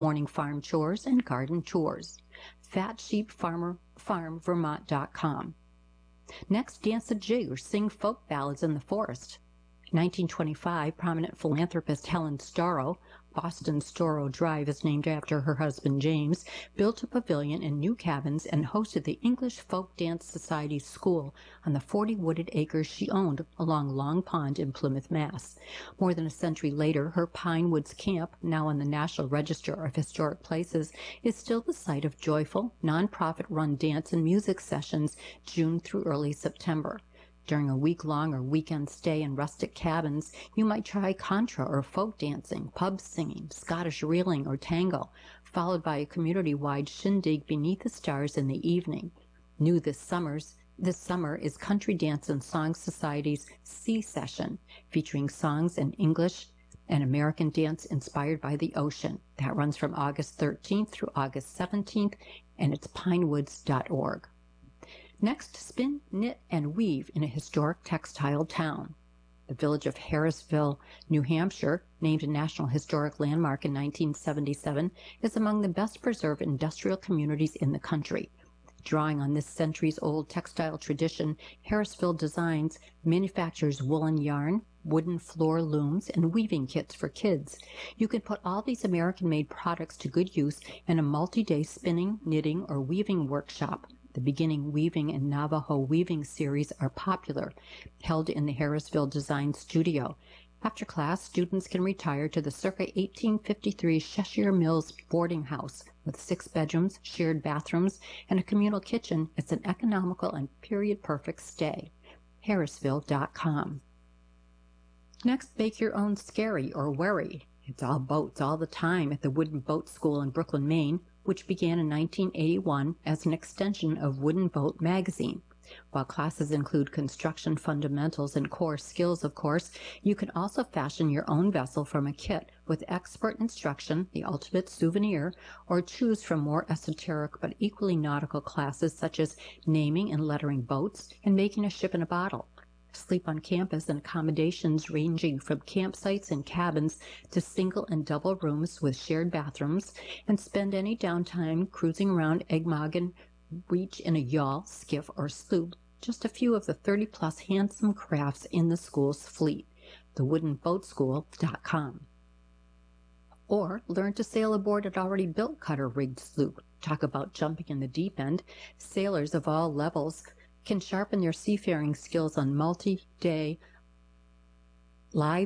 morning farm chores and garden tours. FatSheepFarmVermont.com. Next, dance a jig or sing folk ballads in the forest. 1925, prominent philanthropist Helen Storrow, Boston Storrow Drive is named after her husband James, built a pavilion and new cabins and hosted the English Folk Dance Society School on the 40 wooded acres she owned along Long Pond in Plymouth, Mass. More than a century later, her Pine Woods Camp, now on the National Register of Historic Places, is still the site of joyful, nonprofit-run dance and music sessions June through early September. During a week-long or weekend stay in rustic cabins, you might try contra or folk dancing, pub singing, Scottish reeling, or tango, followed by a community-wide shindig beneath the stars in the evening. New this summer is Country Dance and Song Society's Sea Session, featuring songs in English and American dance inspired by the ocean. That runs from August 13th through August 17th, and it's pinewoods.org. Next, spin, knit, and weave in a historic textile town. The village of Harrisville, New Hampshire, named a National Historic Landmark in 1977, is among the best preserved industrial communities in the country. Drawing on this centuries-old textile tradition, Harrisville Designs manufactures woolen yarn, wooden floor looms, and weaving kits for kids. You can put all these American-made products to good use in a multi-day spinning, knitting, or weaving workshop. The Beginning Weaving and Navajo Weaving series are popular, held in the Harrisville Design Studio. After class, students can retire to the circa 1853 Cheshire Mills boarding house with 6 bedrooms, shared bathrooms, and a communal kitchen. It's an economical and period-perfect stay. Harrisville.com. Next, bake your own skerry or wherry. It's all boats all the time at the Wooden Boat School in Brooklyn, Maine, which began in 1981 as an extension of Wooden Boat magazine. While classes include construction fundamentals and core skills, of course, you can also fashion your own vessel from a kit with expert instruction, the ultimate souvenir, or choose from more esoteric but equally nautical classes such as naming and lettering boats and making a ship in a bottle. Sleep on campus in accommodations ranging from campsites and cabins to single and double rooms with shared bathrooms, and spend any downtime cruising around Egmogan Reach in a yawl, skiff, or sloop, just a few of the 30-plus handsome crafts in the school's fleet. TheWoodenBoatSchool.com. Or learn to sail aboard an already built cutter-rigged sloop. Talk about jumping in the deep end. Sailors of all levels can sharpen their seafaring skills on multi-day live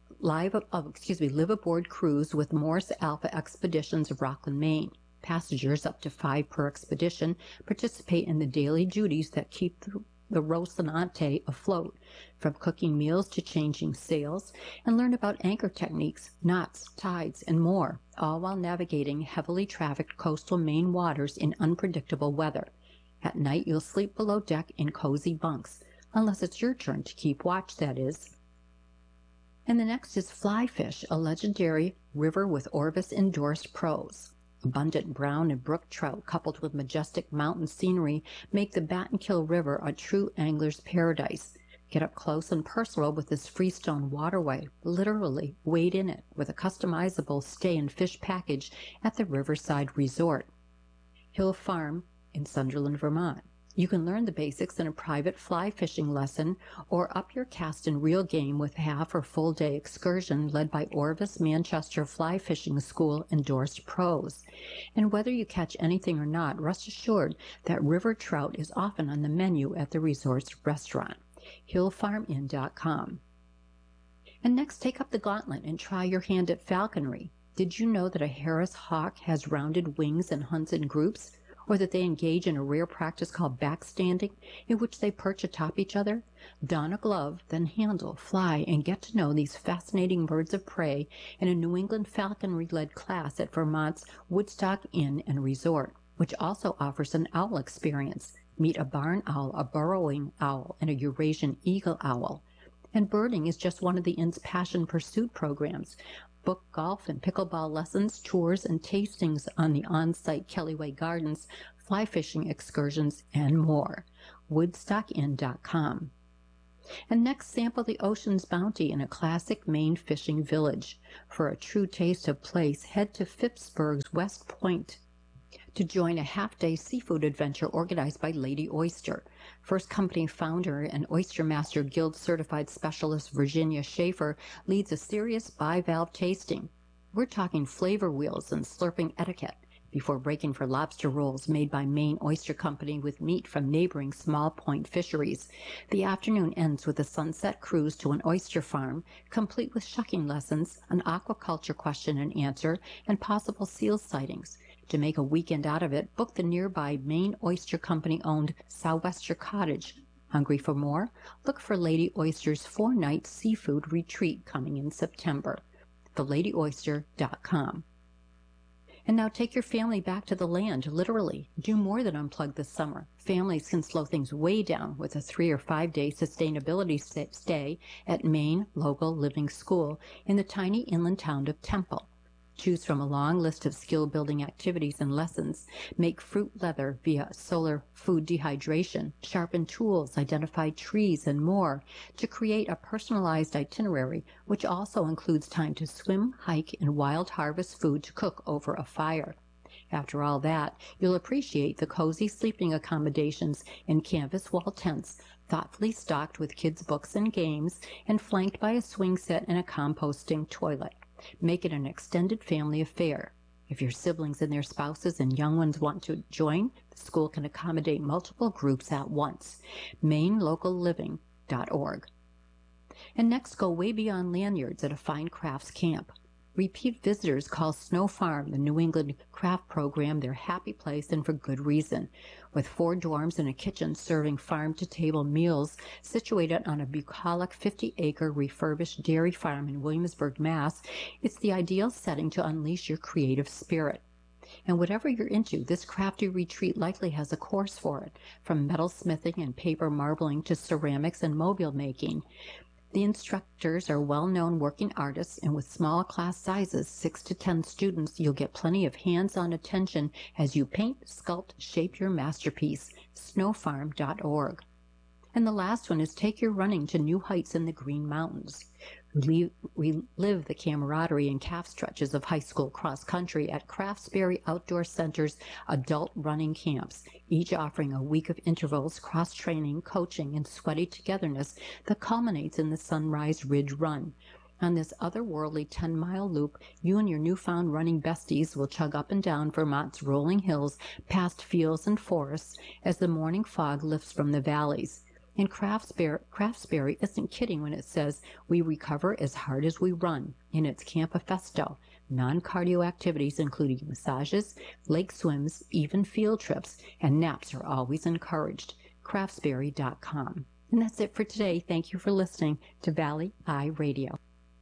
aboard cruise with Morse Alpha Expeditions of Rockland, Maine. Passengers, up to 5 per expedition, participate in the daily duties that keep the Rocinante afloat, from cooking meals to changing sails, and learn about anchor techniques, knots, tides, and more, all while navigating heavily trafficked coastal Maine waters in unpredictable weather. At night, you'll sleep below deck in cozy bunks, unless it's your turn to keep watch, that is. And the next is Fly Fish, a legendary river with Orvis-endorsed pros. Abundant brown and brook trout coupled with majestic mountain scenery make the Battenkill River a true angler's paradise. Get up close and personal with this freestone waterway, literally wade in it with a customizable stay and fish package at the Riverside Resort. Hill Farm in Sunderland, Vermont. You can learn the basics in a private fly fishing lesson or up your cast and reel game with half or full day excursion led by Orvis Manchester Fly Fishing School endorsed pros. And whether you catch anything or not, rest assured that river trout is often on the menu at the resort's restaurant. HillFarmIn.com. And next, take up the gauntlet and try your hand at falconry. Did you know that a Harris hawk has rounded wings and hunts in groups? Or that they engage in a rare practice called backstanding, in which they perch atop each other? Don a glove, then handle, fly, and get to know these fascinating birds of prey in a New England falconry-led class at Vermont's Woodstock Inn and Resort, which also offers an owl experience. Meet a barn owl, a burrowing owl, and a Eurasian eagle owl. And birding is just one of the inn's passion pursuit programs. Book golf and pickleball lessons, tours, and tastings on the on-site Kellyway Gardens, fly fishing excursions, and more. Woodstockin.com. And next, sample the ocean's bounty in a classic Maine fishing village. For a true taste of place, head to Phippsburg's West Point to join a half-day seafood adventure organized by Lady Oyster. First company founder and Oyster Master Guild certified specialist Virginia Schaefer leads a serious bivalve tasting. We're talking flavor wheels and slurping etiquette before breaking for lobster rolls made by Maine Oyster Company with meat from neighboring small point fisheries. The afternoon ends with a sunset cruise to an oyster farm, complete with shucking lessons, an aquaculture question and answer, and possible seal sightings. To make a weekend out of it, book the nearby Maine Oyster Company-owned Sou'wester Cottage. Hungry for more? Look for Lady Oyster's 4-night seafood retreat coming in September. TheLadyOyster.com. And now take your family back to the land, literally. Do more than unplug this summer. Families can slow things way down with a 3 or 5 day sustainability stay at Maine Local Living School in the tiny inland town of Temple. Choose from a long list of skill-building activities and lessons. Make fruit leather via solar food dehydration, sharpen tools, identify trees, and more to create a personalized itinerary, which also includes time to swim, hike, and wild harvest food to cook over a fire. After all that, you'll appreciate the cozy sleeping accommodations in canvas wall tents, thoughtfully stocked with kids' books and games, and flanked by a swing set and a composting toilet. Make it an extended family affair. If your siblings and their spouses and young ones want to join, the school can accommodate multiple groups at once. MaineLocalLiving.org. And next, go way beyond lanyards at a fine crafts camp. Repeat visitors call Snow Farm, the New England craft program, their happy place, and for good reason. With 4 dorms and a kitchen serving farm-to-table meals situated on a bucolic 50-acre refurbished dairy farm in Williamsburg, Mass., it's the ideal setting to unleash your creative spirit. And whatever you're into, this crafty retreat likely has a course for it, from metalsmithing and paper marbling to ceramics and mobile making. The instructors are well-known working artists, and with small class sizes, 6 to 10 students, you'll get plenty of hands-on attention as you paint, sculpt, shape your masterpiece. Snowfarm.org. And the last one is take your running to new heights in the Green Mountains. Relive the camaraderie and calf stretches of high school cross-country at Craftsbury Outdoor Center's adult running camps, each offering a week of intervals, cross-training, coaching, and sweaty togetherness that culminates in the Sunrise Ridge Run. On this otherworldly 10-mile loop, you and your newfound running besties will chug up and down Vermont's rolling hills, past fields and forests, as the morning fog lifts from the valleys. And Craftsbury isn't kidding when it says we recover as hard as we run in its Campafesto. Non-cardio activities including massages, lake swims, even field trips, and naps are always encouraged. Craftsbury.com. And that's it for today. Thank you for listening to Valley Eye Radio.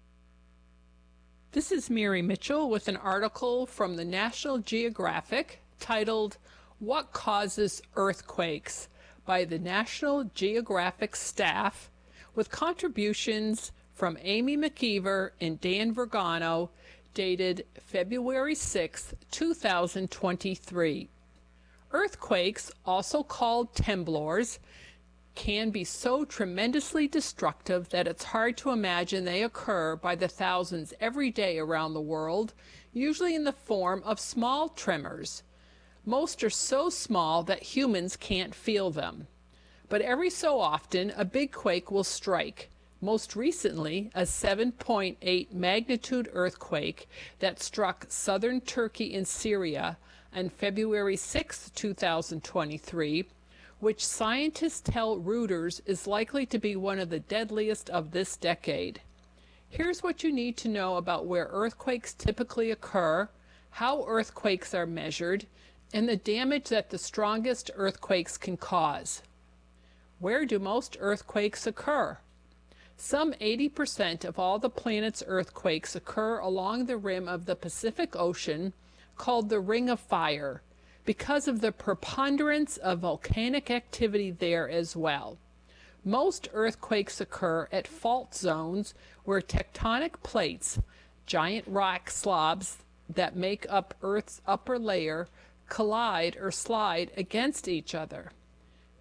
This is Mary Mitchell with an article from the National Geographic titled, "What Causes Earthquakes?" by the National Geographic staff, with contributions from Amy McKeever and Dan Vergano, dated February 6, 2023. Earthquakes, also called temblors, can be so tremendously destructive that it's hard to imagine they occur by the thousands every day around the world, usually in the form of small tremors. Most are so small that humans can't feel them. But every so often, a big quake will strike. Most recently, a 7.8 magnitude earthquake that struck southern Turkey and Syria on February 6, 2023, which scientists tell Reuters is likely to be one of the deadliest of this decade. Here's what you need to know about where earthquakes typically occur, how earthquakes are measured, and the damage that the strongest earthquakes can cause. Where do most earthquakes occur? Some 80% of all the planet's earthquakes occur along the rim of the Pacific Ocean, called the Ring of Fire, because of the preponderance of volcanic activity there as well. Most earthquakes occur at fault zones where tectonic plates, giant rock slabs that make up Earth's upper layer, collide or slide against each other.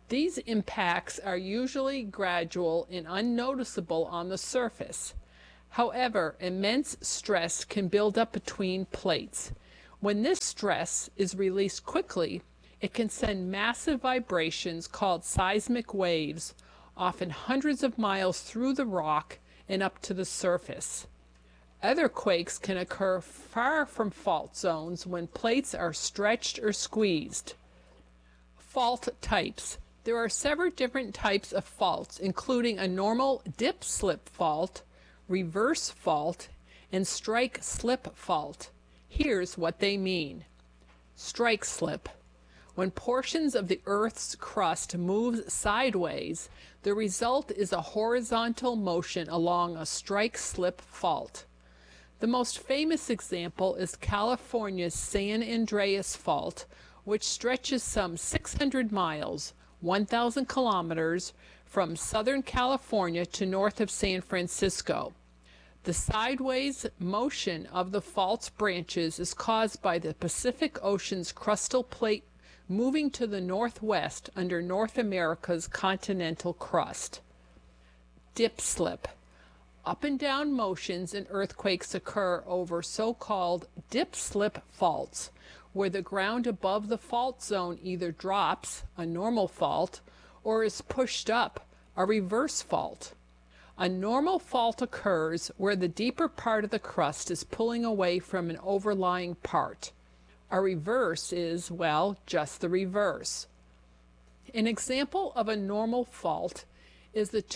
These impacts are usually gradual and unnoticeable on the surface. However, immense stress can build up between plates. When this stress is released quickly, it can send massive vibrations called seismic waves, often hundreds of miles through the rock and up to the surface. Other quakes can occur far from fault zones when plates are stretched or squeezed. Fault types. There are several different types of faults, including a normal dip-slip fault, reverse fault, and strike-slip fault. Here's what they mean. Strike-slip. When portions of the Earth's crust move sideways, the result is a horizontal motion along a strike-slip fault. The most famous example is California's San Andreas Fault, which stretches some 600 miles, 1,000 kilometers, from Southern California to north of San Francisco. The sideways motion of the fault's branches is caused by the Pacific Ocean's crustal plate moving to the northwest under North America's continental crust. Dip-slip. Up and down motions in earthquakes occur over so-called dip-slip faults, where the ground above the fault zone either drops, a normal fault, or is pushed up, a reverse fault. A normal fault occurs where the deeper part of the crust is pulling away from an overlying part. A reverse is, well, just the reverse. An example of a normal fault is the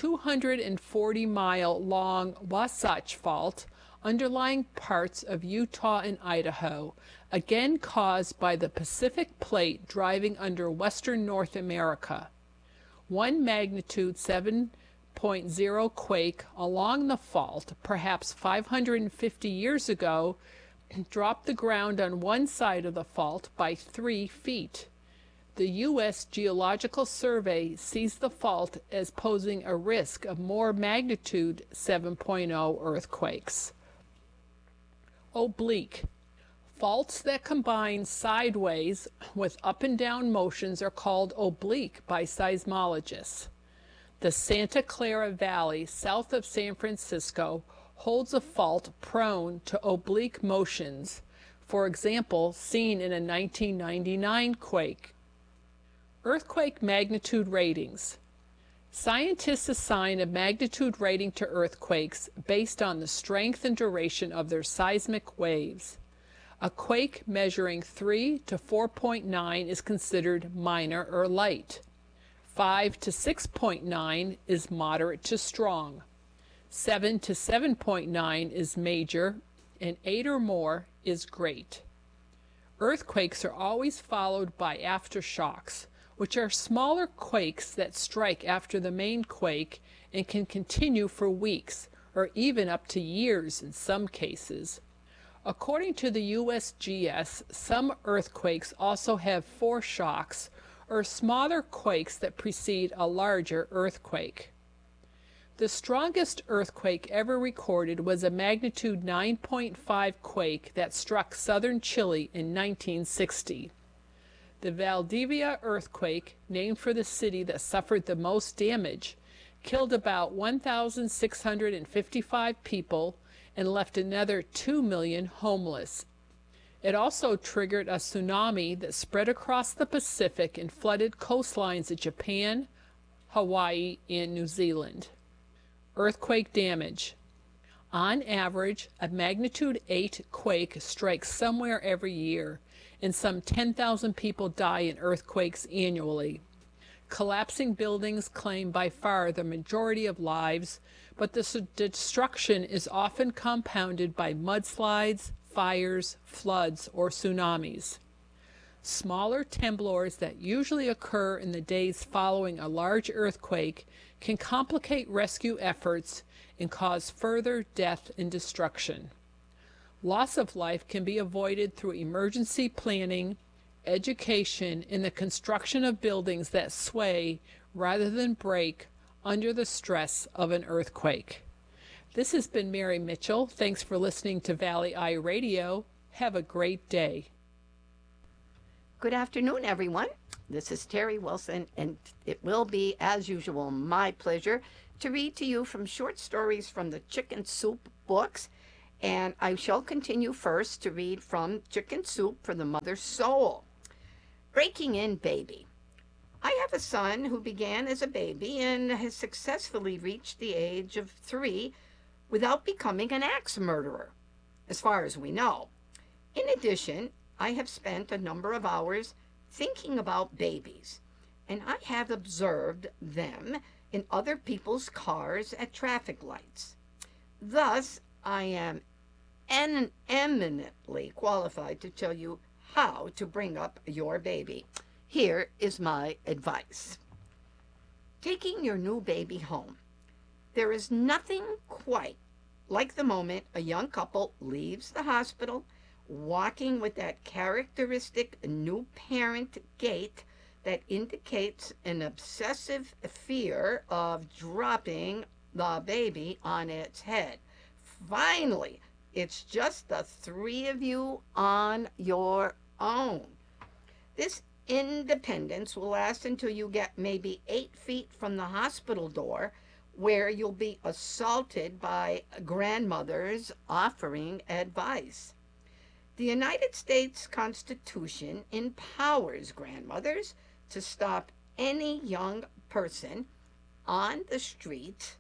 240-mile-long Wasatch Fault underlying parts of Utah and Idaho, again caused by the Pacific Plate driving under western North America. One magnitude 7.0 quake along the fault, perhaps 550 years ago, dropped the ground on one side of the fault by 3 feet. The U.S. Geological Survey sees the fault as posing a risk of more magnitude 7.0 earthquakes. Oblique. Faults that combine sideways with up and down motions are called oblique by seismologists. The Santa Clara Valley, south of San Francisco, holds a fault prone to oblique motions, for example, seen in a 1999 quake. Earthquake magnitude ratings. Scientists assign a magnitude rating to earthquakes based on the strength and duration of their seismic waves. A quake measuring 3 to 4.9 is considered minor or light. 5 to 6.9 is moderate to strong. 7 to 7.9 is major, and 8 or more is great. Earthquakes are always followed by aftershocks, which are smaller quakes that strike after the main quake and can continue for weeks, or even up to years in some cases. According to the USGS, some earthquakes also have foreshocks, or smaller quakes that precede a larger earthquake. The strongest earthquake ever recorded was a magnitude 9.5 quake that struck southern Chile in 1960. The Valdivia earthquake, named for the city that suffered the most damage, killed about 1,655 people and left another 2 million homeless. It also triggered a tsunami that spread across the Pacific and flooded coastlines of Japan, Hawaii, and New Zealand. Earthquake damage. On average, a magnitude 8 quake strikes somewhere every year, and some 10,000 people die in earthquakes annually. Collapsing buildings claim by far the majority of lives, but the destruction is often compounded by mudslides, fires, floods, or tsunamis. Smaller temblors that usually occur in the days following a large earthquake can complicate rescue efforts and cause further death and destruction. Loss of life can be avoided through emergency planning, education, and the construction of buildings that sway rather than break under the stress of an earthquake. This has been Mary Mitchell. Thanks for listening to Valley Eye Radio. Have a great day. Good afternoon, everyone. This is Terry Wilson, and it will be, as usual, my pleasure to read to you from short stories from the Chicken Soup books. And I shall continue first to read from Chicken Soup for the Mother's Soul. Breaking In Baby. I have a son who began as a baby and has successfully reached the age of 3 without becoming an axe murderer, as far as we know. In addition, I have spent a number of hours thinking about babies, and I have observed them in other people's cars at traffic lights. Thus, I am eminently qualified to tell you how to bring up your baby. Here is my advice. Taking your new baby home. There is nothing quite like the moment a young couple leaves the hospital, walking with that characteristic new parent gait that indicates an obsessive fear of dropping the baby on its head. Finally, it's just the 3 of you on your own. This independence will last until you get maybe 8 feet from the hospital door, where you'll be assaulted by grandmothers offering advice. The United States Constitution empowers grandmothers to stop any young person on the street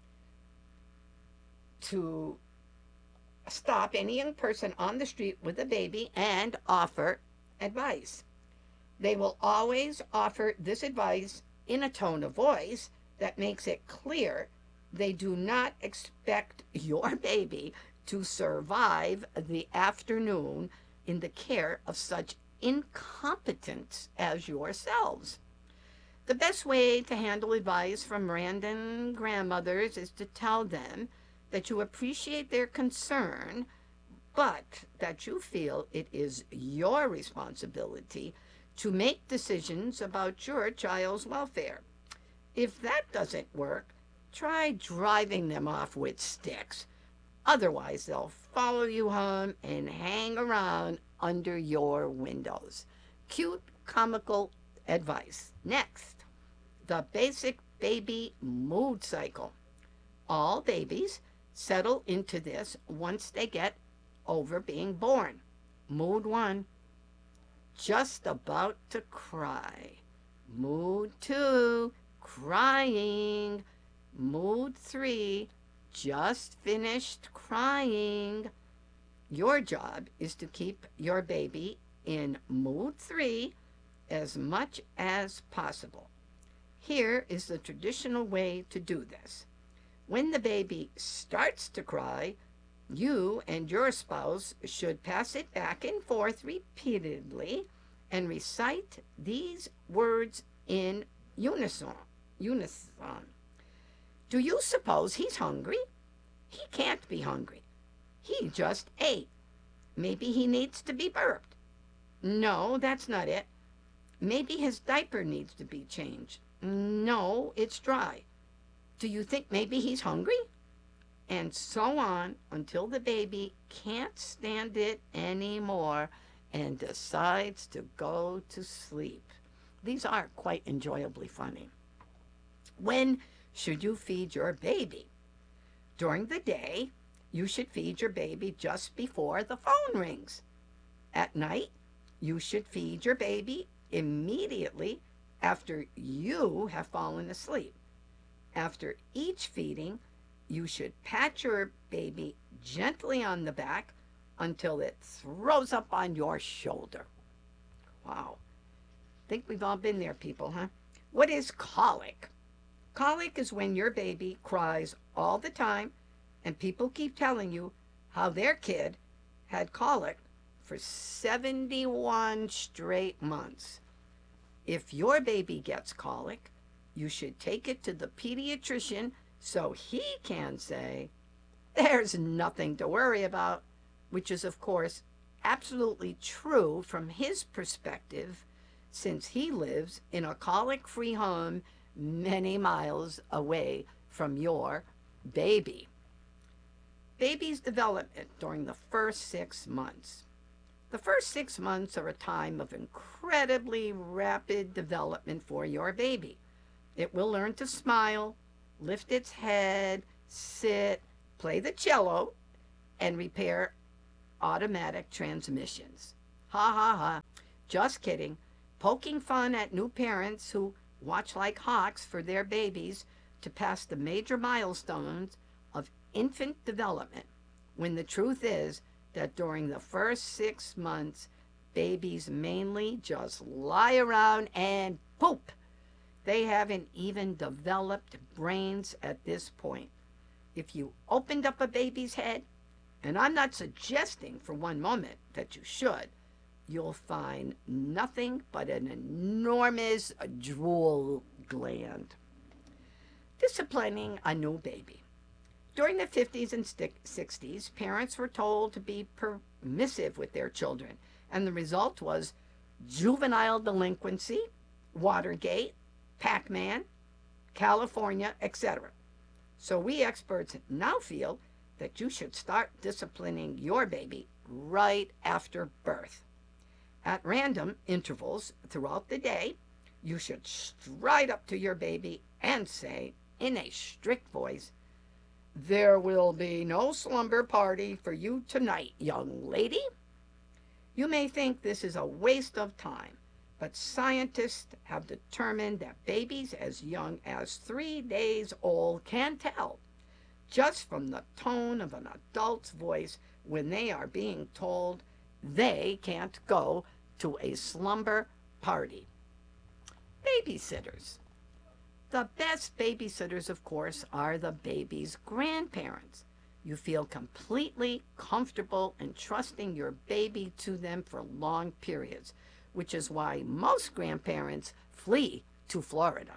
with a baby and offer advice. They will always offer this advice in a tone of voice that makes it clear they do not expect your baby to survive the afternoon in the care of such incompetents as yourselves. The best way to handle advice from random grandmothers is to tell them that you appreciate their concern, but that you feel it is your responsibility to make decisions about your child's welfare. If that doesn't work, try driving them off with sticks. Otherwise, they'll follow you home and hang around under your windows. Cute, comical advice. Next, the basic baby mood cycle. All babies settle into this once they get over being born. Mood 1, just about to cry. Mood 2, crying. Mood 3, just finished crying. Your job is to keep your baby in mood 3 as much as possible. Here is the traditional way to do this. When the baby starts to cry, you and your spouse should pass it back and forth repeatedly and recite these words in unison. Do you suppose he's hungry? He can't be hungry. He just ate. Maybe he needs to be burped. No, that's not it. Maybe his diaper needs to be changed. No, it's dry. Do you think maybe he's hungry? And so on until the baby can't stand it anymore and decides to go to sleep. These are quite enjoyably funny. When should you feed your baby? During the day, you should feed your baby just before the phone rings. At night, you should feed your baby immediately after you have fallen asleep. After each feeding, you should pat your baby gently on the back until it throws up on your shoulder. Wow. Think we've all been there, people, huh? What is colic? Colic is when your baby cries all the time and people keep telling you how their kid had colic for 71 straight months. If your baby gets colic, you should take it to the pediatrician so he can say, there's nothing to worry about, which is, of course, absolutely true from his perspective, since he lives in a colic-free home many miles away from your baby. Baby's development during the first 6 months. The first 6 months are a time of incredibly rapid development for your baby. It will learn to smile, lift its head, sit, play the cello, and repair automatic transmissions. Ha ha ha. Just kidding. Poking fun at new parents who watch like hawks for their babies to pass the major milestones of infant development, when the truth is that during the first 6 months, babies mainly just lie around and poop. They haven't even developed brains at this point. If you opened up a baby's head, and I'm not suggesting for one moment that you should, you'll find nothing but an enormous drool gland. Disciplining a new baby. During the 50s and 60s, parents were told to be permissive with their children, and the result was juvenile delinquency, Watergate, Pac-Man, California, etc. So we experts now feel that you should start disciplining your baby right after birth. At random intervals throughout the day, you should stride up to your baby and say, in a strict voice, "There will be no slumber party for you tonight, young lady." You may think this is a waste of time, but scientists have determined that babies as young as 3 days old can tell, just from the tone of an adult's voice, when they are being told they can't go to a slumber party. Babysitters. The best babysitters, of course, are the baby's grandparents. You feel completely comfortable entrusting your baby to them for long periods, which is why most grandparents flee to Florida.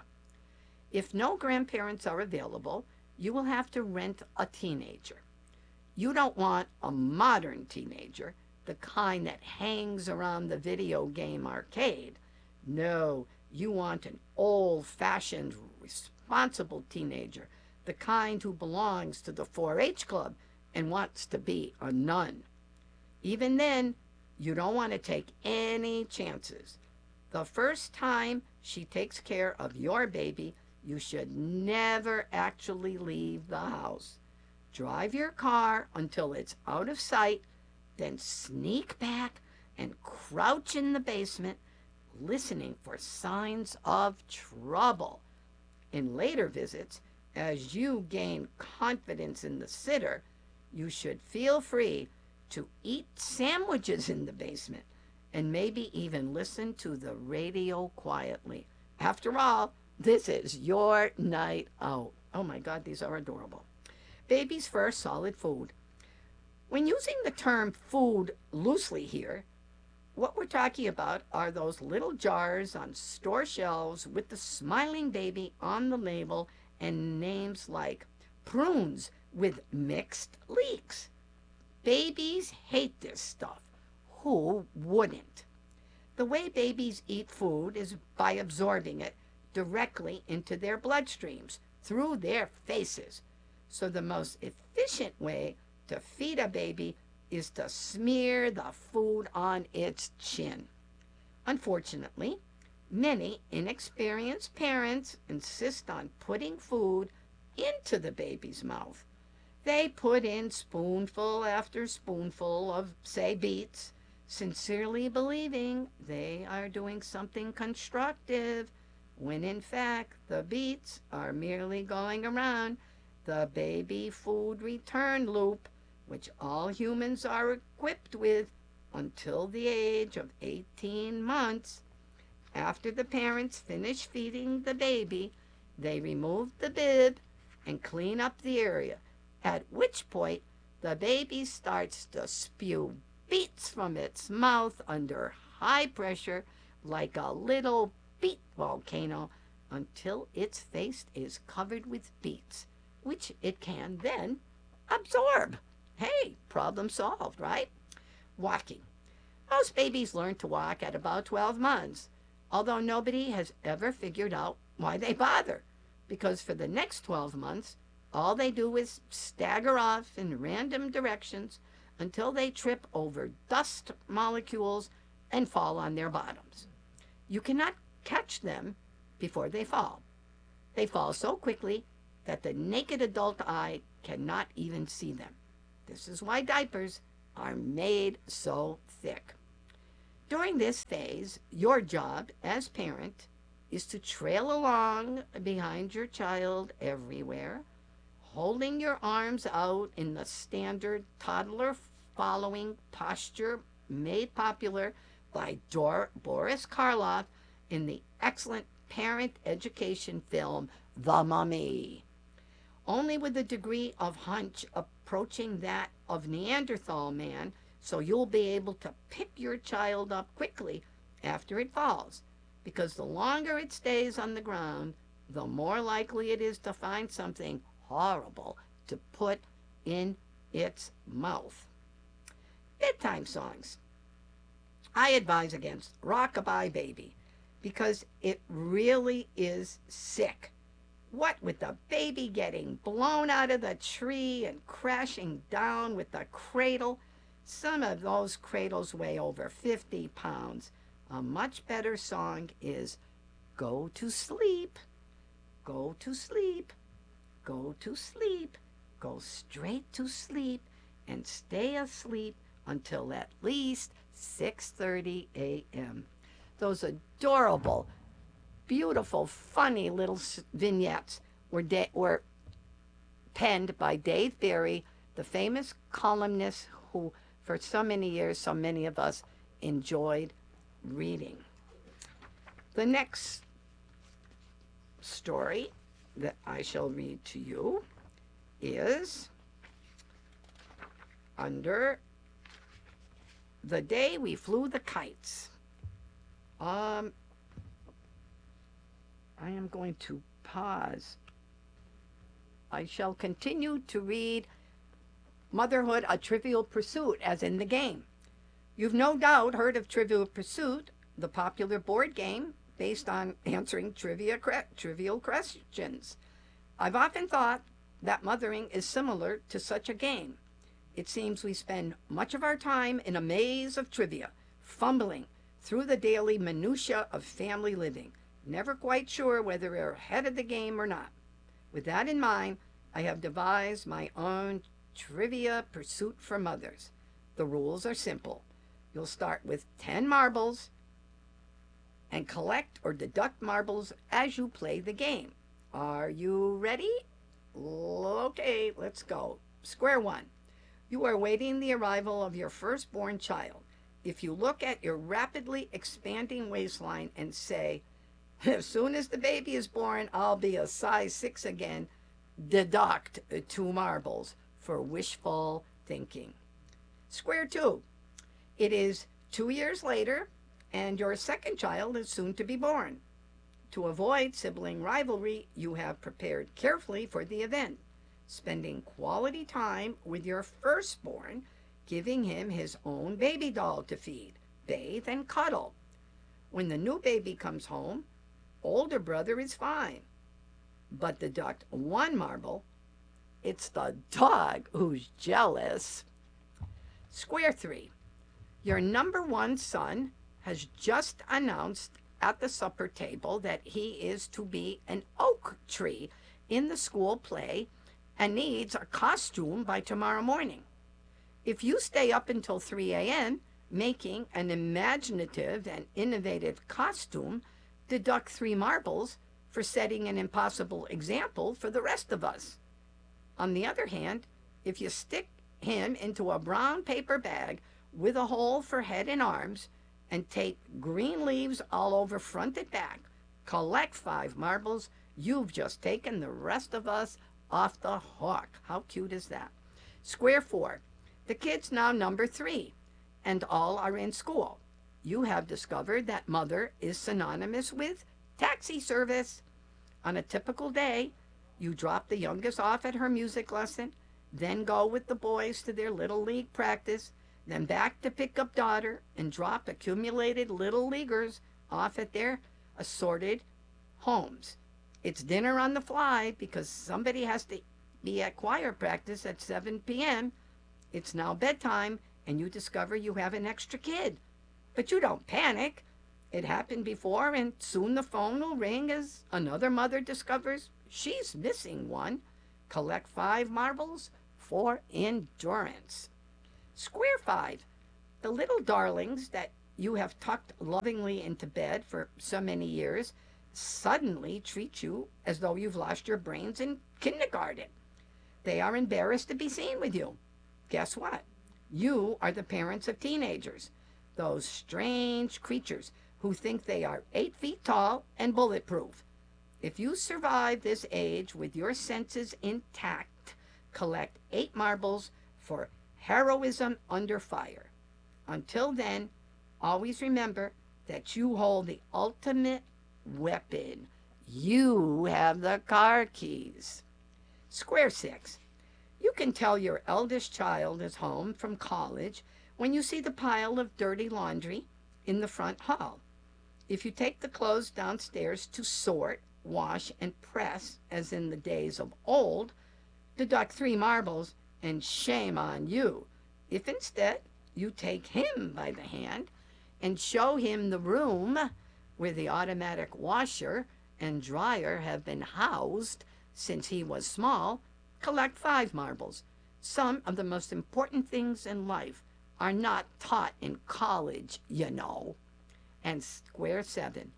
If no grandparents are available, you will have to rent a teenager. You don't want a modern teenager, the kind that hangs around the video game arcade. No, you want an old-fashioned, responsible teenager, the kind who belongs to the 4-H club and wants to be a nun. Even then, you don't want to take any chances. The first time she takes care of your baby, you should never actually leave the house. Drive your car until it's out of sight, then sneak back and crouch in the basement, listening for signs of trouble. In later visits, as you gain confidence in the sitter, you should feel free to eat sandwiches in the basement and maybe even listen to the radio quietly. After all, this is your night out. Oh my God, these are adorable. Baby's first solid food. When using the term food loosely here, what we're talking about are those little jars on store shelves with the smiling baby on the label and names like prunes with mixed leeks. Babies hate this stuff. Who wouldn't? The way babies eat food is by absorbing it directly into their bloodstreams through their faces. So the most efficient way to feed a baby is to smear the food on its chin. Unfortunately, many inexperienced parents insist on putting food into the baby's mouth. They put in spoonful after spoonful of, say, beets, sincerely believing they are doing something constructive, when in fact the beets are merely going around the baby food return loop, which all humans are equipped with until the age of 18 months. After the parents finish feeding the baby, they remove the bib and clean up the area, at which point the baby starts to spew beets from its mouth under high pressure like a little beet volcano until its face is covered with beets, which it can then absorb. Hey, problem solved, right? Walking. Most babies learn to walk at about 12 months, although nobody has ever figured out why they bother, because for the next 12 months, all they do is stagger off in random directions until they trip over dust molecules and fall on their bottoms. You cannot catch them before they fall. They fall so quickly that the naked adult eye cannot even see them. This is why diapers are made so thick. During this phase, your job as parent is to trail along behind your child everywhere, holding your arms out in the standard toddler following posture made popular by Boris Karloff in the excellent parent education film The Mummy. Only with a degree of hunch approaching that of Neanderthal man, so you'll be able to pick your child up quickly after it falls, because the longer it stays on the ground, the more likely it is to find something horrible to put in its mouth. Bedtime songs. I advise against Rockabye Baby because it really is sick. What with the baby getting blown out of the tree and crashing down with the cradle. Some of those cradles weigh over 50 pounds. A much better song is Go to Sleep, Go to Sleep, Go to Sleep, Go straight to sleep and stay asleep until at least 6:30 a.m. Those adorable, beautiful, funny little vignettes were penned by Dave Barry, the famous columnist who for so many years so many of us enjoyed reading. The next story that I shall read to you is under The Day We Flew the Kites. I am going to pause. I shall continue to read Motherhood, A Trivial Pursuit, as in the game. You've no doubt heard of Trivial Pursuit, the popular board game based on answering trivial questions. I've often thought that mothering is similar to such a game. It seems we spend much of our time in a maze of trivia, fumbling through the daily minutiae of family living, never quite sure whether we're ahead of the game or not. With that in mind, I have devised my own Trivia Pursuit for Mothers. The rules are simple. You'll start with 10 marbles and collect or deduct marbles as you play the game. Are you ready? Okay, let's go. Square one. You are waiting the arrival of your firstborn child. If you look at your rapidly expanding waistline and say, as soon as the baby is born, I'll be a size 6 again, deduct 2 marbles for wishful thinking. Square two. It is 2 years later, and your second child is soon to be born. To avoid sibling rivalry, you have prepared carefully for the event, spending quality time with your firstborn, giving him his own baby doll to feed, bathe, and cuddle. When the new baby comes home, older brother is fine, but deduct 1 marble. It's the dog who's jealous. Square three. Your number 1 son has just announced at the supper table that he is to be an oak tree in the school play and needs a costume by tomorrow morning. If you stay up until 3 a.m. making an imaginative and innovative costume, deduct 3 marbles for setting an impossible example for the rest of us. On the other hand, if you stick him into a brown paper bag with a hole for head and arms and tape green leaves all over front and back, collect 5 marbles, you've just taken the rest of us off the hook. How cute is that? Square four. The kid's now number 3, and all are in school. You have discovered that mother is synonymous with taxi service. On a typical day, you drop the youngest off at her music lesson, then go with the boys to their little league practice, then back to pick up daughter and drop accumulated little leaguers off at their assorted homes. It's dinner on the fly because somebody has to be at choir practice at 7 p.m. It's now bedtime, and you discover you have an extra kid. But you don't panic. It happened before, and soon the phone will ring as another mother discovers she's missing one. Collect 5 marbles for endurance. Square 5. The little darlings that you have tucked lovingly into bed for so many years suddenly treat you as though you've lost your brains in kindergarten. They are embarrassed to be seen with you. Guess what? You are the parents of teenagers, those strange creatures who think they are 8 feet tall and bulletproof. If you survive this age with your senses intact, collect 8 marbles for heroism under fire. Until then, always remember that you hold the ultimate weapon. You have the car keys. Square 6. You can tell your eldest child is home from college when you see the pile of dirty laundry in the front hall. If you take the clothes downstairs to sort, wash, and press, as in the days of old, deduct 3 marbles, and shame on you. If instead you take him by the hand and show him the room where the automatic washer and dryer have been housed since he was small, collect 5 marbles. Some of the most important things in life are not taught in college, you know. And square 7.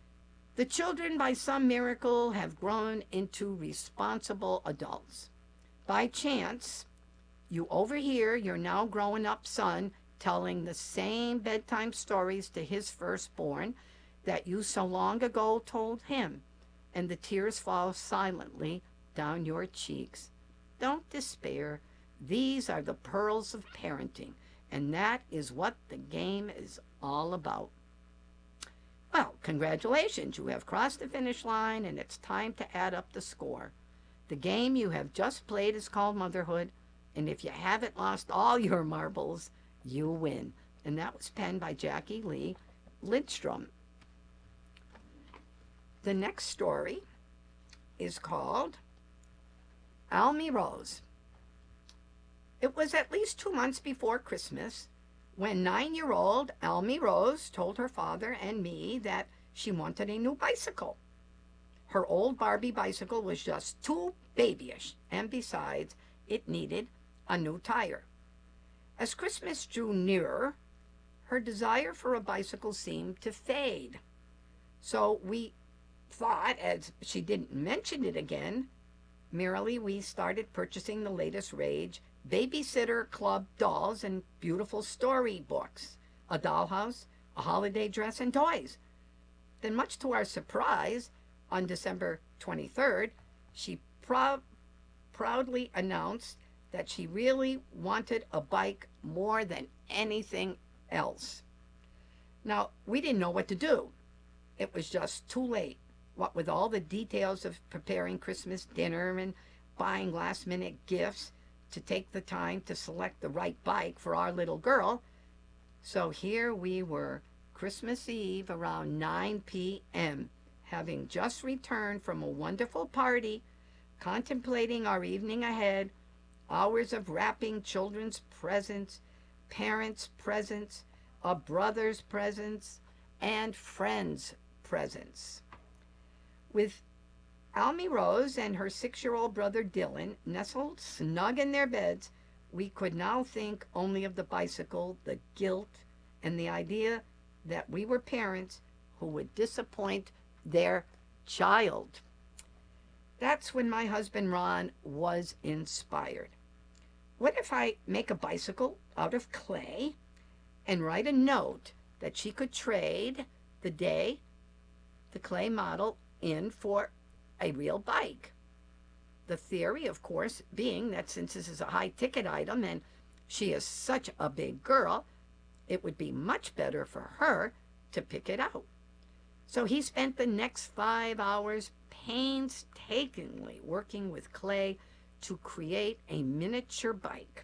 The children, by some miracle, have grown into responsible adults. By chance, you overhear your now grown up son telling the same bedtime stories to his firstborn that you so long ago told him, and the tears fall silently down your cheeks. Don't despair. These are the pearls of parenting, and that is what the game is all about. Well, congratulations, you have crossed the finish line, and it's time to add up the score. The game you have just played is called Motherhood, and if you haven't lost all your marbles, you win. And that was penned by Jackie Lee Lindstrom. The next story is called Almy Rose. It was at least 2 months before Christmas when 9-year-old Almy Rose told her father and me that she wanted a new bicycle. Her old Barbie bicycle was just too babyish, and besides, it needed a new tire. As Christmas drew nearer, her desire for a bicycle seemed to fade. So we thought, as she didn't mention it again, merely we started purchasing the latest rage, Babysitter Club dolls and beautiful storybooks, a dollhouse, a holiday dress, and toys. Then, much to our surprise, on December 23rd, she proudly announced that she really wanted a bike more than anything else. Now, we didn't know what to do. It was just too late. What with all the details of preparing Christmas dinner and buying last-minute gifts, to take the time to select the right bike for our little girl. So here we were, Christmas Eve around 9 p.m., having just returned from a wonderful party, contemplating our evening ahead, hours of wrapping children's presents, parents' presents, a brother's presents, and friends' presents. With Almy Rose and her 6-year-old brother Dylan nestled snug in their beds, we could now think only of the bicycle, the guilt, and the idea that we were parents who would disappoint their child. That's when my husband Ron was inspired. What if I make a bicycle out of clay and write a note that she could trade the clay model in for a real bike? The theory, of course, being that since this is a high-ticket item and she is such a big girl, it would be much better for her to pick it out. So he spent the next 5 hours painstakingly working with clay to create a miniature bike.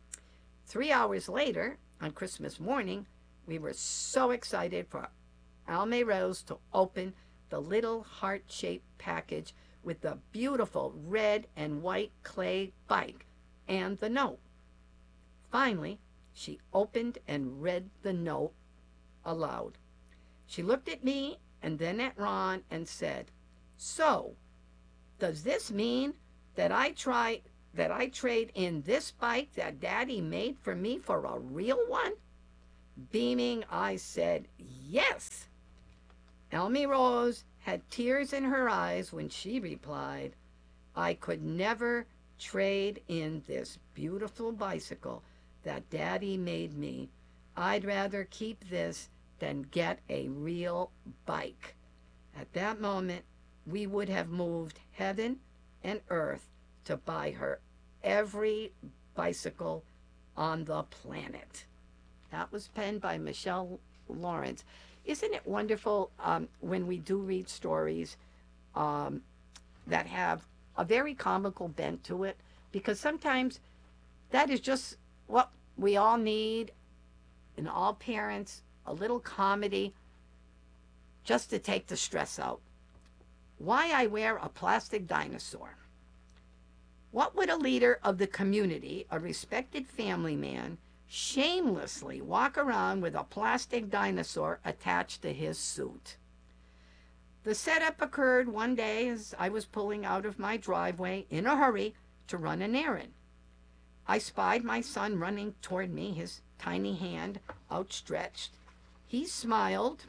3 hours later, on Christmas morning, we were so excited for Almy Rose to open the little heart-shaped package with the beautiful red and white clay bike and the note. Finally, she opened and read the note aloud. She looked at me and then at Ron and said, "So, does this mean that I trade in this bike that Daddy made for me for a real one?" Beaming, I said, "Yes." Elmy Rose had tears in her eyes when she replied, "I could never trade in this beautiful bicycle that Daddy made me. I'd rather keep this than get a real bike." At that moment, we would have moved heaven and earth to buy her every bicycle on the planet. That was penned by Michelle Lawrence. Isn't it wonderful when we do read stories that have a very comical bent to it? Because sometimes that is just what we all need, and all parents, a little comedy just to take the stress out. Why I wear a plastic dinosaur. What would a leader of the community, a respected family man, shamelessly walk around with a plastic dinosaur attached to his suit? The setup occurred one day as I was pulling out of my driveway in a hurry to run an errand. I spied my son running toward me, his tiny hand outstretched. He smiled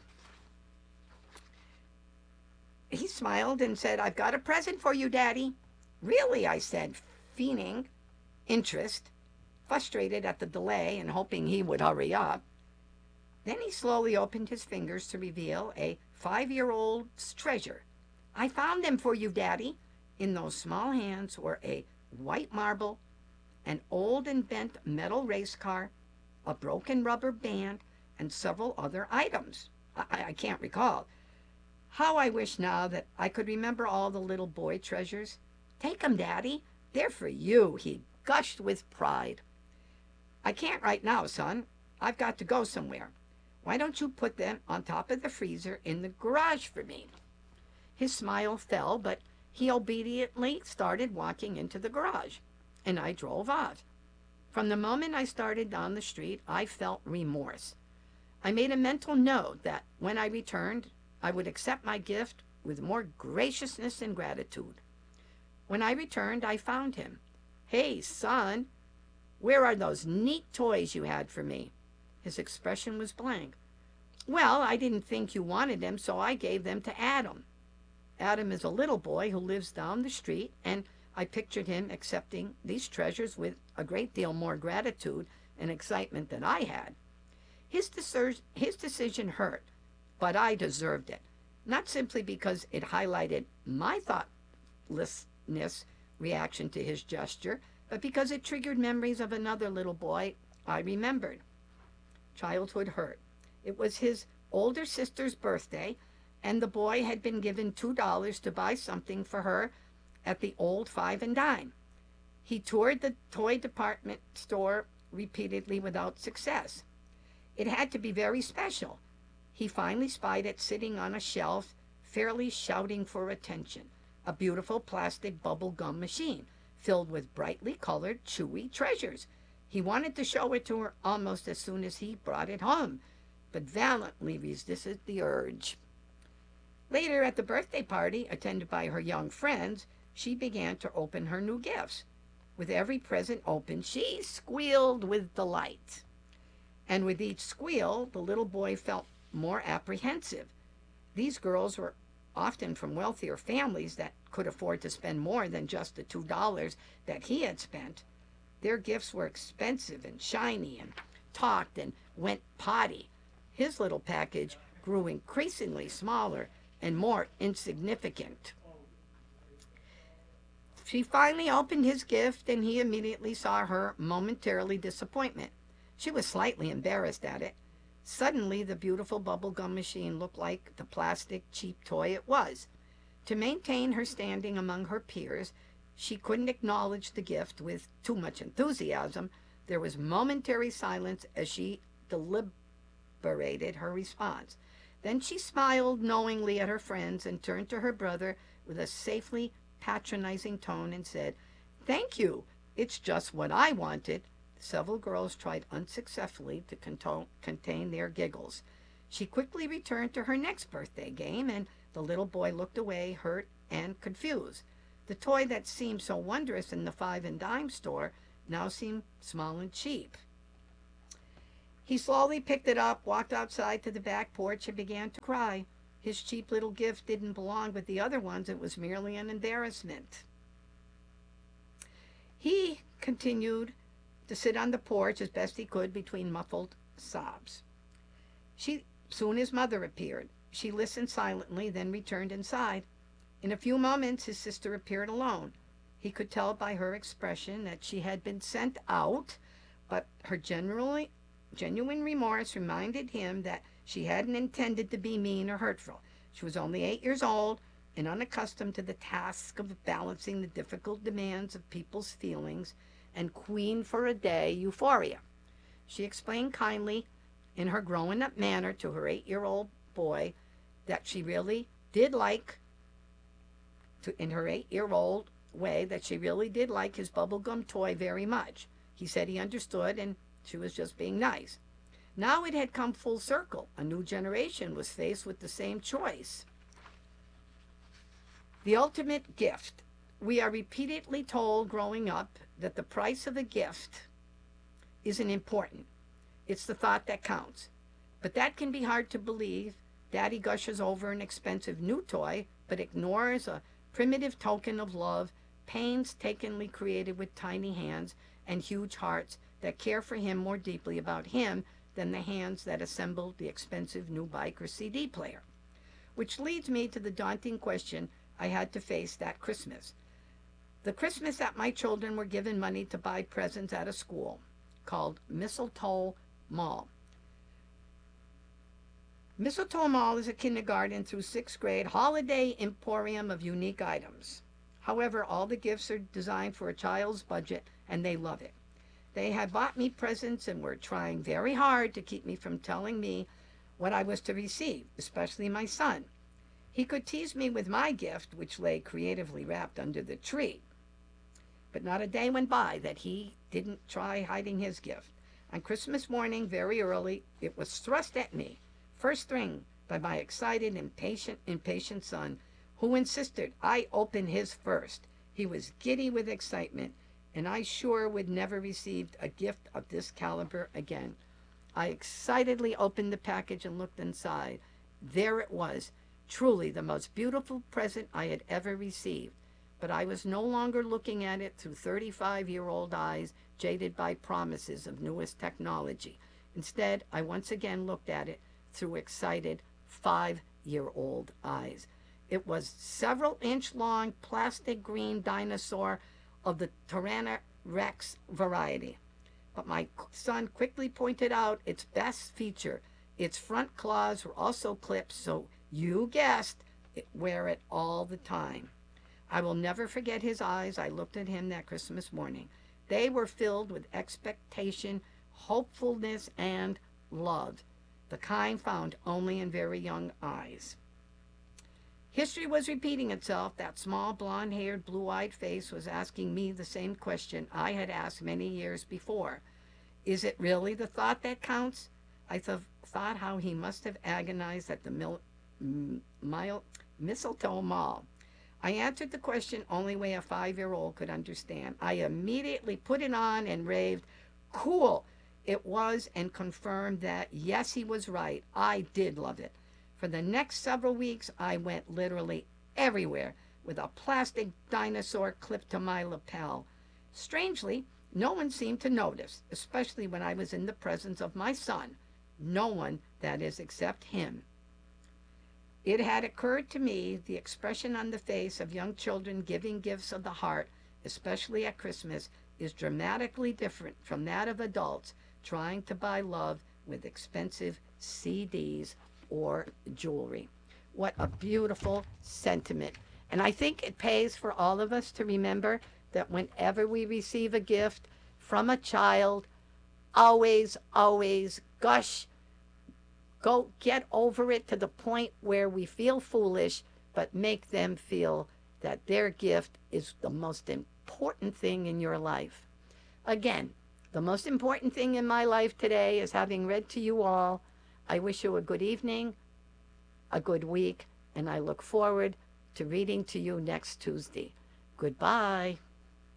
and said, "I've got a present for you, Daddy." "Really?" I said, feigning interest, frustrated at the delay and hoping he would hurry up. Then he slowly opened his fingers to reveal a 5-year-old's treasure. "I found them for you, Daddy." In those small hands were a white marble, an old and bent metal race car, a broken rubber band, and several other items. I can't recall. How I wish now that I could remember all the little boy treasures. "Take 'em, Daddy. They're for you," he gushed with pride. "I can't right now, son. I've got to go somewhere. Why don't you put them on top of the freezer in the garage for me?" His smile fell, but he obediently started walking into the garage, and I drove off. From the moment I started down the street, I felt remorse. I made a mental note that when I returned, I would accept my gift with more graciousness and gratitude. When I returned, I found him. "Hey, son, where are those neat toys you had for me?" His expression was blank. "Well, I didn't think you wanted them, so I gave them to Adam." Adam is a little boy who lives down the street, and I pictured him accepting these treasures with a great deal more gratitude and excitement than I had. His decision hurt, but I deserved it, not simply because it highlighted my thoughtlessness reaction to his gesture, but because it triggered memories of another little boy I remembered. Childhood hurt. It was his older sister's birthday, and the boy had been given $2 to buy something for her at the old Five and Dime. He toured the toy department store repeatedly without success. It had to be very special. He finally spied it sitting on a shelf, fairly shouting for attention, a beautiful plastic bubble gum machine filled with brightly colored, chewy treasures. He wanted to show it to her almost as soon as he brought it home, but valiantly resisted the urge. Later, at the birthday party, attended by her young friends, she began to open her new gifts. With every present opened, she squealed with delight. And with each squeal, the little boy felt more apprehensive. These girls were often from wealthier families that could afford to spend more than just the $2 that he had spent. Their gifts were expensive and shiny and talked and went potty. His little package grew increasingly smaller and more insignificant. She finally opened his gift, and he immediately saw her momentarily disappointment. She was slightly embarrassed at it. Suddenly, the beautiful bubblegum machine looked like the plastic, cheap toy it was. To maintain her standing among her peers, she couldn't acknowledge the gift with too much enthusiasm. There was momentary silence as she deliberated her response. Then she smiled knowingly at her friends and turned to her brother with a safely patronizing tone and said, "Thank you. It's just what I wanted." Several girls tried unsuccessfully to contain their giggles. She quickly returned to her next birthday game, and the little boy looked away, hurt and confused. The toy that seemed so wondrous in the five and dime store now seemed small and cheap. He slowly picked it up, walked outside to the back porch, and began to cry. His cheap little gift didn't belong with the other ones. It was merely an embarrassment. He continued to sit on the porch as best he could between muffled sobs. Soon his mother appeared. She listened silently, then returned inside. In a few moments his sister appeared alone. He could tell by her expression that she had been sent out, but her genuine remorse reminded him that she hadn't intended to be mean or hurtful. She was only 8 years old and unaccustomed to the task of balancing the difficult demands of people's feelings and queen for a day euphoria. She explained kindly in her growing-up manner to her 8-year-old boy that she really did like, in her 8-year-old way, that she really did like his bubblegum toy very much. He said he understood and she was just being nice. Now it had come full circle. A new generation was faced with the same choice. The ultimate gift. We are repeatedly told growing up that the price of a gift isn't important. It's the thought that counts. But that can be hard to believe. Daddy gushes over an expensive new toy, but ignores a primitive token of love, painstakingly created with tiny hands and huge hearts that care for him more deeply about him than the hands that assembled the expensive new bike or CD player. Which leads me to the daunting question I had to face that Christmas. The Christmas that my children were given money to buy presents at a school called Mistletoe Mall. Mistletoe Mall is a kindergarten through 6th grade holiday emporium of unique items. However, all the gifts are designed for a child's budget, and they love it. They had bought me presents and were trying very hard to keep me from telling me what I was to receive, especially my son. He could tease me with my gift, which lay creatively wrapped under the tree. But not a day went by that he didn't try hiding his gift. On Christmas morning, very early, it was thrust at me, first thing, by my excited, impatient son, who insisted I open his first. He was giddy with excitement, and I sure would never receive a gift of this caliber again. I excitedly opened the package and looked inside. There it was, truly the most beautiful present I had ever received. But I was no longer looking at it through 35-year-old eyes jaded by promises of newest technology. Instead, I once again looked at it through excited 5-year-old eyes. It was several-inch-long plastic green dinosaur of the Tyrannorex variety. But my son quickly pointed out its best feature. Its front claws were also clipped, so you guessed it, wear it all the time. I will never forget his eyes. I looked at him that Christmas morning. They were filled with expectation, hopefulness, and love, the kind found only in very young eyes. History was repeating itself. That small, blonde-haired, blue-eyed face was asking me the same question I had asked many years before. Is it really the thought that counts? I thought how he must have agonized at the Mistletoe Mall. I answered the question only way a 5-year-old could understand. I immediately put it on and raved, "Cool!" It was, and confirmed that, yes, he was right. I did love it. For the next several weeks, I went literally everywhere with a plastic dinosaur clipped to my lapel. Strangely, no one seemed to notice, especially when I was in the presence of my son. No one, that is, except him. It had occurred to me the expression on the face of young children giving gifts of the heart, especially at Christmas, is dramatically different from that of adults trying to buy love with expensive CDs or jewelry. What a beautiful sentiment. And I think it pays for all of us to remember that whenever we receive a gift from a child, always, always gush, go get over it to the point where we feel foolish, but make them feel that their gift is the most important thing in your life. Again, The most important thing in my life today is having read to you all. I wish you a good evening, a good week, and I look forward to reading to you next Tuesday. Goodbye.